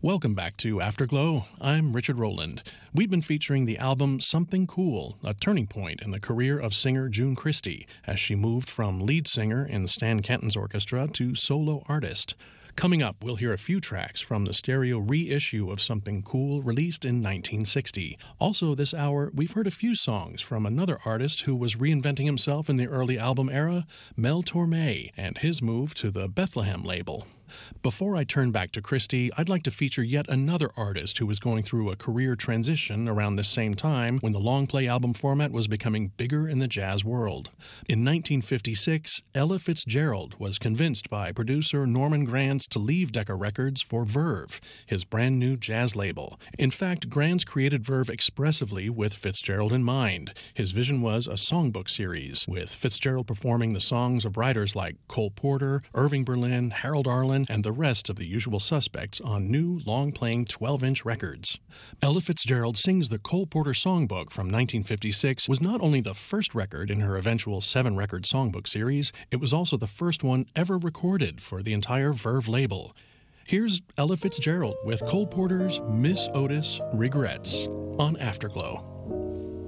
Welcome back to Afterglow. I'm Richard Rowland. We've been featuring the album Something Cool, a turning point in the career of singer June Christy, as she moved from lead singer in Stan Kenton's orchestra to solo artist. Coming up, we'll hear a few tracks from the stereo reissue of Something Cool released in 1960. Also this hour, we've heard a few songs from another artist who was reinventing himself in the early album era, Mel Torme, and his move to the Bethlehem label. Before I turn back to Christy, I'd like to feature yet another artist who was going through a career transition around this same time when the long play album format was becoming bigger in the jazz world. In 1956, Ella Fitzgerald was convinced by producer Norman Granz to leave Decca Records for Verve, his brand new jazz label. In fact, Granz created Verve expressively with Fitzgerald in mind. His vision was a songbook series, with Fitzgerald performing the songs of writers like Cole Porter, Irving Berlin, Harold Arlen, and the rest of the usual suspects on new, long-playing 12-inch records. Ella Fitzgerald Sings the Cole Porter Songbook from 1956 was not only the first record in her eventual 7-record songbook series, it was also the first one ever recorded for the entire Verve label. Here's Ella Fitzgerald with Cole Porter's Miss Otis Regrets on Afterglow.